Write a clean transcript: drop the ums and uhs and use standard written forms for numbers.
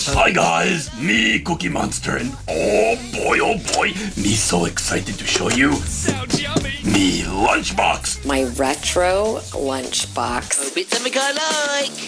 Hi guys, me Cookie Monster, and oh boy, me so excited to show you me lunchbox. My retro lunchbox. Bit something I like.